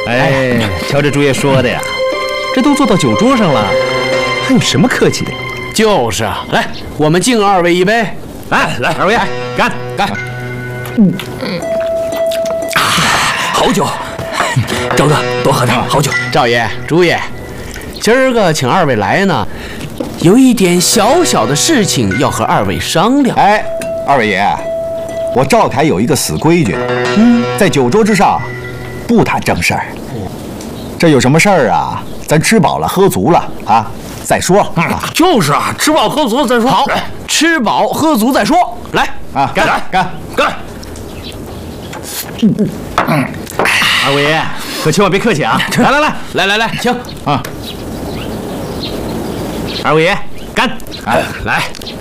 哎，瞧这朱爷说的呀，这都坐到酒桌上了，还有什么客气的？ 就是啊，来，我们敬二位一杯。 来，二位，干！ 好酒，赵哥多喝点好酒。 赵爷、朱爷，今儿个请二位来呢，有一点小小的事情要和二位商量。 哎，二位爷，我赵台有一个死规矩，在酒桌之上不谈正事儿。这有什么事儿啊？咱吃饱了喝足了啊，再说。 就是啊，吃饱喝足了再说。 好，吃饱喝足再说。来啊，干！ 二位爷，可千万别客气啊！ 来，请啊！ 二位爷，干！ 来，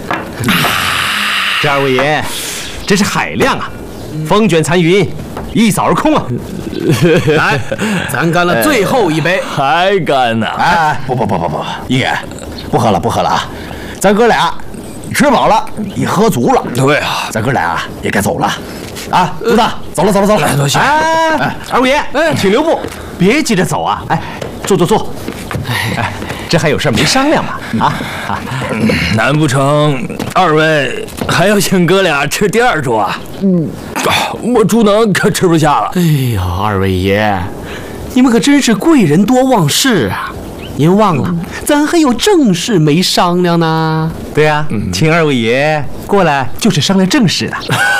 这二位爷真是海量啊，风卷残云，一扫而空啊！ 来，咱干了最后一杯， 还干呢？ 哎，不，一爷，不喝了啊！咱哥俩吃饱了，也喝足了。 对啊， 咱哥俩也该走了。啊，主子，走了。 多谢。 哎，二位爷，请留步，别急着走啊！哎，坐。哎，这还有事没商量吗？ 难不成二位还要请哥俩吃第二桌啊？我朱能可吃不下了。 哎呀，二位爷，你们可真是贵人多忘事啊！您忘了，咱还有正事没商量呢。 对呀，请二位爷过来就是商量正事的。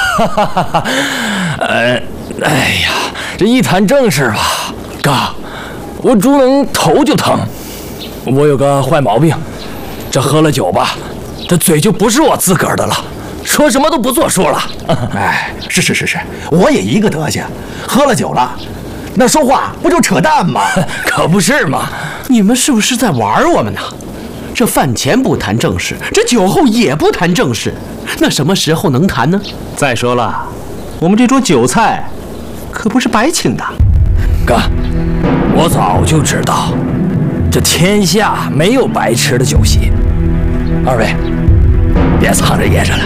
哎呀，这一谈正事吧，哥，我朱能头就疼。我有个坏毛病，这喝了酒吧，这嘴就不是我自个儿的了，说什么都不作数了。 哎，是，我也一个德行，喝了酒了，那说话不就扯淡吗？ 可不是嘛！ 你们是不是在玩我们呢？这饭前不谈正事，这酒后也不谈正事，那什么时候能谈呢？ 再说了，我们这桌酒菜可不是白请的。 哥，我早就知道，这天下没有白吃的酒席。二位，别藏着掖着了，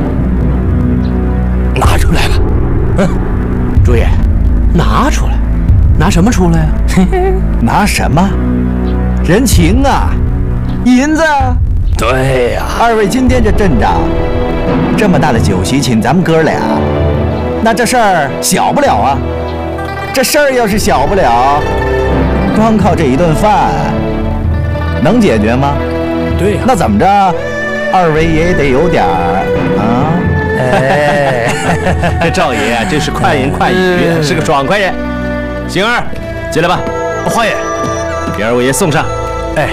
拿出来吧。 朱爷，拿出来，拿什么出来啊？ 拿什么？人情啊，银子。 对呀， 二位今天这阵仗，这么大的酒席请咱们哥俩，那这事儿小不了啊。这事儿要是小不了，光靠这一顿饭能解决吗？ 对呀， 那怎么着，二位也得有点儿啊。 哎，这赵爷啊，真是快言快语，是个爽快人。星儿，进来吧。 花爷， 给二位爷送上。 哎，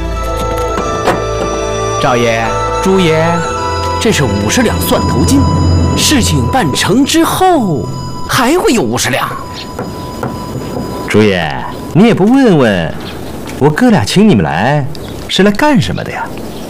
赵爷、朱爷，这是50两蒜头金，事情办成之后还会有50两。 朱爷，你也不问问，我哥俩请你们来是来干什么的呀？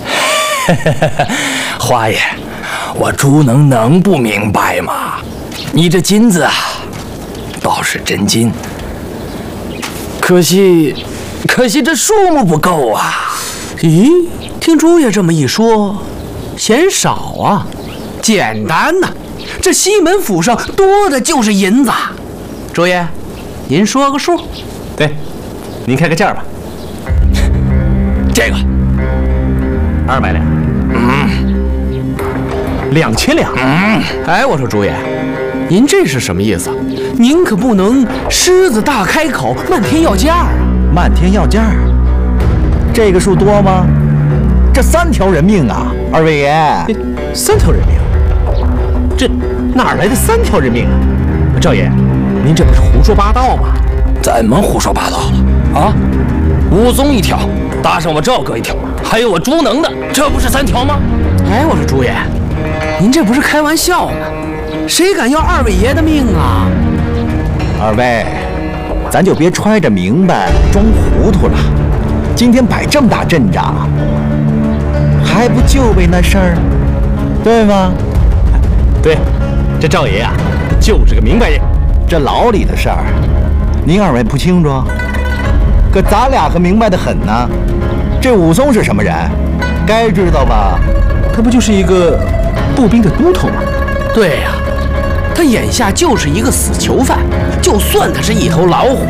花爷，我朱能不明白吗？你这金子啊，倒是真金，可惜这数目不够啊。 咦，听朱爷这么一说，嫌少啊？简单呐，这西门府上多的就是银子。朱爷，您说个数。 对，您开个价吧。 这个 200两。2000两。 哎，我说朱爷，您这是什么意思？您可不能狮子大开口，漫天要价啊！ 漫天要价，这个数多吗？这3条人命啊，二位爷 ，3条人命，这哪来的3条人命啊？赵爷，您这不是胡说八道吗？ 怎么胡说八道了啊？武松1条，搭上我赵哥1条，还有我朱能的，这不是3条吗？ 哎，我说朱爷，您这不是开玩笑吗？谁敢要二位爷的命啊？ 二位，咱就别揣着明白装糊涂了。今天摆这么大阵仗，还不就为那事儿，对吗？ 对，这赵爷啊，就是个明白人。 这牢里的事儿，您二位不清楚，可咱俩可明白得很呢。这武松是什么人，该知道吧？ 他不就是一个步兵的都头吗？ 对呀，他眼下就是一个死囚犯，就算他是一头老虎，